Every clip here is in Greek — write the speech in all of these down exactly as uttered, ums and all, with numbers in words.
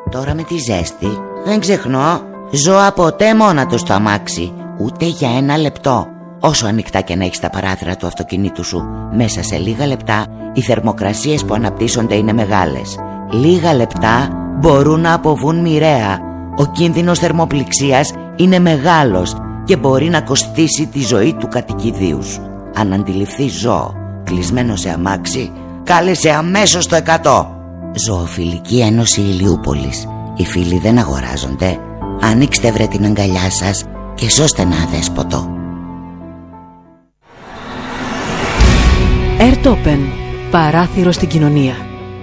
Τώρα με τη ζέστη δεν ξεχνώ ζώα ποτέ μόνα του στο αμάξι, ούτε για ένα λεπτό. Όσο ανοιχτά και να έχεις τα παράθυρα του αυτοκινήτου σου, μέσα σε λίγα λεπτά οι θερμοκρασίες που αναπτύσσονται είναι μεγάλες. Λίγα λεπτά μπορούν να αποβούν μοιραία. Ο κίνδυνος θερμοπληξίας είναι μεγάλος και μπορεί να κοστίσει τη ζωή του κατοικιδίου σου. Αν αντιληφθείς ζώο κλεισμένο σε αμάξι, κάλεσε αμέσως το εκατό. Ζωοφιλική Ένωση Ηλιούπολης. Οι φίλοι δεν αγοράζονται. Ανοίξτε βρε την αγκαλιά σας και σώστε ένα αδέσποτο. Airtopen. Παράθυρο στην κοινωνία.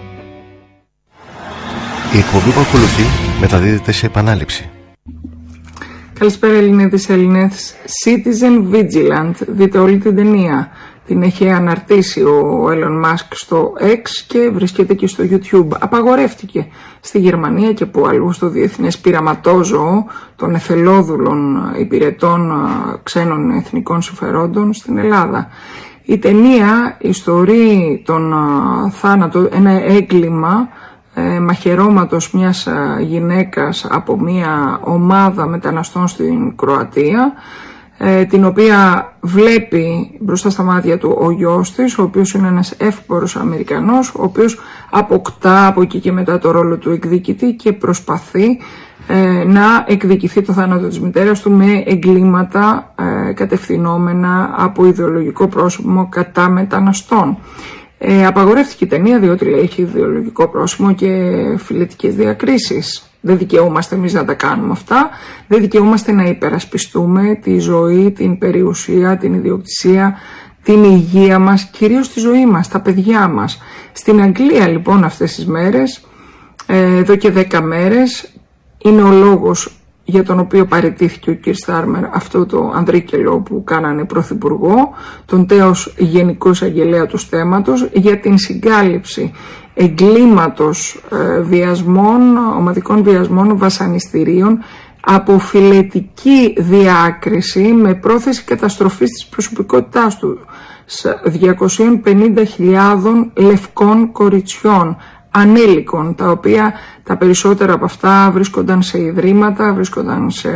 Η εκπομπή που ακολουθεί μεταδίδεται σε επανάληψη. Καλησπέρα Ελληνίδες, Ελληνές. Citizen Vigilant. Δείτε όλη την ταινία. Την έχει αναρτήσει ο Elon Musk στο X και βρίσκεται και στο YouTube. Απαγορεύτηκε στη Γερμανία και που αλλού στο διεθνές πειραματόζωο των εθελόδουλων υπηρετών ξένων εθνικών συμφερόντων στην Ελλάδα. Η ταινία ιστορεί τον θάνατο, ένα έγκλημα ε, μαχαιρώματος μιας γυναίκας από μια ομάδα μεταναστών στην Κροατία, ε, την οποία βλέπει μπροστά στα μάτια του ο γιος της, ο οποίος είναι ένας εύπορος Αμερικανός, ο οποίος αποκτά από εκεί και μετά το ρόλο του εκδικητή και προσπαθεί ε, να εκδικηθεί το θάνατο της μητέρας του με εγκλήματα ε, κατευθυνόμενα από ιδεολογικό πρόσωπο κατά μεταναστών. Ε, απαγορεύτηκε η ταινία διότι λέει έχει ιδεολογικό πρόσωπο και φιλετικές διακρίσεις. Δεν δικαιούμαστε εμείς να τα κάνουμε αυτά. Δεν δικαιούμαστε να υπερασπιστούμε τη ζωή, την περιουσία, την ιδιοκτησία, την υγεία μας, κυρίως τη ζωή μας, τα παιδιά μας. Στην Αγγλία λοιπόν αυτές τις μέρες, ε, εδώ και δέκα μέρες, είναι ο λόγος για τον οποίο παραιτήθηκε ο κ. Στάρμερ αυτό το ανδρίκελο που κάνανε πρωθυπουργό, τον τέος γενικό εισαγγελέα του θέματος, για την συγκάλυψη εγκλήματος ε, βιασμών, ομαδικών βιασμών, βασανιστήριων, από φιλετική διάκριση με πρόθεση καταστροφής της προσωπικότητάς του διακόσιες πενήντα χιλιάδες λευκών κοριτσιών, ανήλικων, τα οποία τα περισσότερα από αυτά βρίσκονταν σε ιδρύματα, βρίσκονταν σε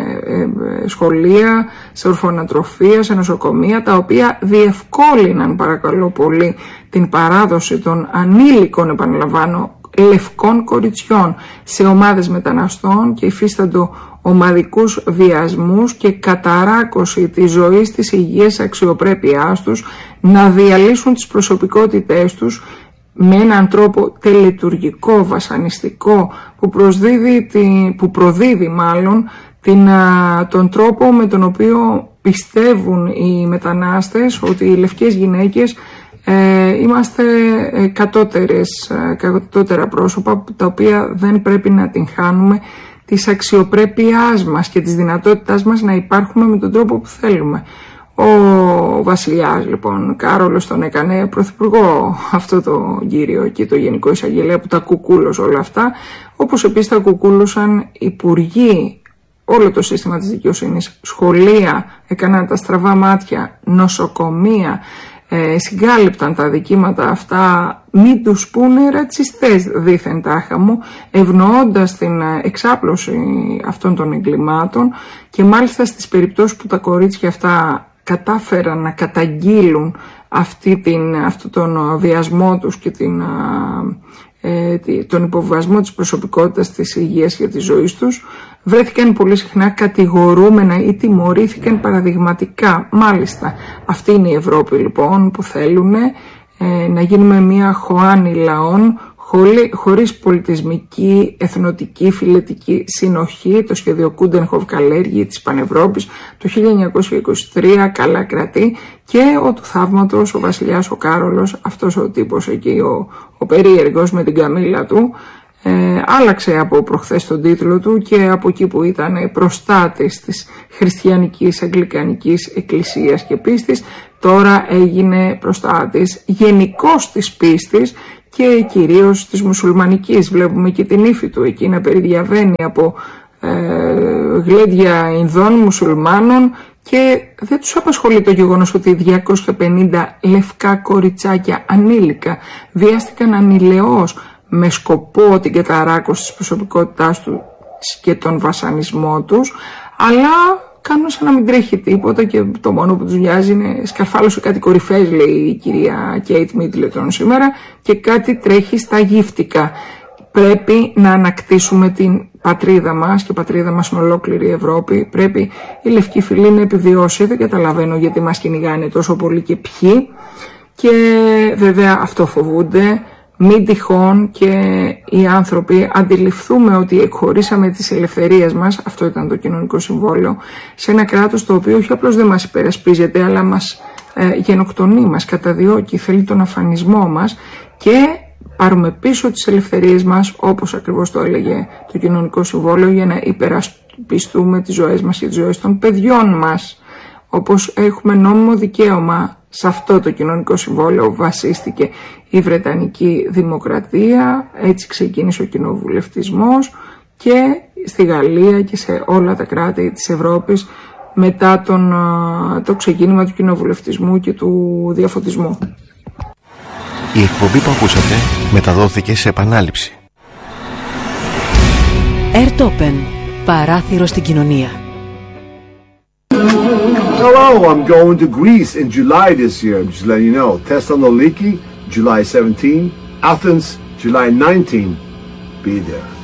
σχολεία, σε ορφανοτροφία, σε νοσοκομεία, τα οποία διευκόλυναν παρακαλώ πολύ την παράδοση των ανήλικων, επαναλαμβάνω, λευκών κοριτσιών σε ομάδες μεταναστών και υφίσταντο ομαδικούς βιασμούς και καταράκωση της ζωής, της υγείας, αξιοπρέπειάς τους, να διαλύσουν τις προσωπικότητές τους με έναν τρόπο τελετουργικό, βασανιστικό, που, προσδίδει, που προδίδει μάλλον την, τον τρόπο με τον οποίο πιστεύουν οι μετανάστες ότι οι λευκές γυναίκες ε, είμαστε κατώτερες, κατώτερα πρόσωπα, τα οποία δεν πρέπει να την χάνουμε της αξιοπρέπειάς μας και της δυνατότητάς μας να υπάρχουμε με τον τρόπο που θέλουμε. Ο βασιλιάς λοιπόν Κάρολος τον έκανε πρωθυπουργό αυτό το κύριο και το γενικό εισαγγελέα που τα κουκούλωσε όλα αυτά, όπως επίσης τα κουκούλωσαν υπουργοί, όλο το σύστημα της δικαιοσύνης, σχολεία, έκαναν τα στραβά μάτια, νοσοκομεία, ε, συγκάλυπταν τα δικήματα αυτά, μην τους πούνε ρατσιστές δήθεν τάχα μου, ευνοώντας την εξάπλωση αυτών των εγκλημάτων και μάλιστα στις περιπτώσεις που τα κορίτσια αυτά κατάφεραν να καταγγείλουν αυτή την, αυτό τον βιασμό τους και την, ε, τον υποβιβασμό της προσωπικότητας, της υγείας και της ζωής τους, βρέθηκαν πολύ συχνά κατηγορούμενα ή τιμωρήθηκαν παραδειγματικά. Μάλιστα, αυτή είναι η Ευρώπη λοιπόν που θέλουν ε, να γίνουμε μια χωάνη λαών χωρίς πολιτισμική, εθνοτική, φιλετική συνοχή. Το σχέδιο Κούντενχοφ-Καλέργη της Πανευρώπης το χίλια εννιακόσια είκοσι τρία καλά κρατεί και ο του θαύματος, ο βασιλιάς ο Κάρολος, αυτός ο τύπος εκεί, ο, ο περίεργος με την καμήλα του, ε, άλλαξε από προχθές τον τίτλο του και από εκεί που ήταν προστάτης της χριστιανικής αγγλικανικής εκκλησίας και πίστης, τώρα έγινε προστάτης γενικώς της πίστης και κυρίως της μουσουλμανικής. Βλέπουμε και την ύφη του εκεί να περιδιαβαίνει από ε, γλέντια Ινδών, μουσουλμάνων, και δεν τους απασχολεί το γεγονός ότι διακόσια πενήντα λευκά κοριτσάκια ανήλικα βιάστηκαν ανηλαιώς με σκοπό την καταράκωση της προσωπικότητάς του και τον βασανισμό τους, αλλά κάνουν σαν να μην τρέχει τίποτα και το μόνο που τους βιάζει είναι σκαρφάλωσε κάτι κορυφές, λέει η κυρία Κέιτ Μίτλετον σήμερα, και κάτι τρέχει στα γύφτικα. Πρέπει να ανακτήσουμε την πατρίδα μας και πατρίδα μας με ολόκληρη η Ευρώπη. Πρέπει η Λευκή Φυλή να επιβιώσει. Δεν καταλαβαίνω γιατί μας κυνηγάνε τόσο πολύ και ποιοι. Και βέβαια αυτό φοβούνται. Μην τυχόν και οι άνθρωποι αντιληφθούμε ότι εκχωρήσαμε τις ελευθερίες μας, αυτό ήταν το κοινωνικό συμβόλαιο, σε ένα κράτος το οποίο όχι απλώς δεν μας υπερασπίζεται, αλλά μας ε, γενοκτονεί, μας καταδιώκει, θέλει τον αφανισμό μας, και πάρουμε πίσω τις ελευθερίες μας, όπως ακριβώς το έλεγε το κοινωνικό συμβόλαιο, για να υπερασπιστούμε τις ζωές μας και τις ζωές των παιδιών μας. Όπως έχουμε νόμιμο δικαίωμα, σε αυτό το κοινωνικό συμβόλαιο βασίστηκε η Βρετανική Δημοκρατία, έτσι ξεκίνησε ο κοινοβουλευτισμός, και στη Γαλλία και σε όλα τα κράτη της Ευρώπης μετά τον, το ξεκίνημα του κοινοβουλευτισμού και του διαφωτισμού. Η εκπομπή που ακούσατε μεταδόθηκε σε επανάληψη. Ερτόπεν, παράθυρο στην κοινωνία. Hello, I'm going to Greece in July this year. I'm just letting you know. Thessaloniki, July seventeenth. Athens, July nineteenth. Be there.